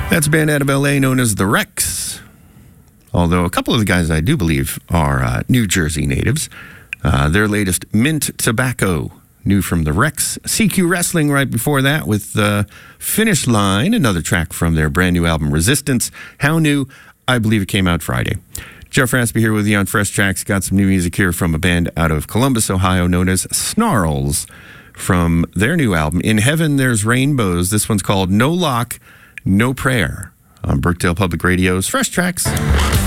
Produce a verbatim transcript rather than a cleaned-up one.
That's a band out of L A known as The Rex. Although a couple of the guys I do believe are uh, New Jersey natives. Uh, their latest, Mint Tobacco, new from The Rex. C Q Wrestling right before that with uh, Finish Line, another track from their brand new album, Resistance. How new? I believe it came out Friday. Jeff Raspy here with you on Fresh Tracks. Got some new music here from a band out of Columbus, Ohio, known as Snarls, from their new album, In Heaven There's Rainbows. This one's called No Lock, No Prayer, on Brookdale Public Radio's Fresh Tracks.